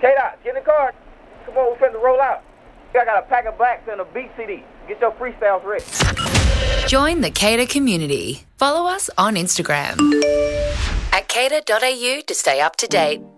K-Dot, get in the car. Come on, we're finna roll out. I got a pack of blacks and a beat CD. Get your freestyles ready. Join the Cater community. Follow us on Instagram @cater.au to stay up to date.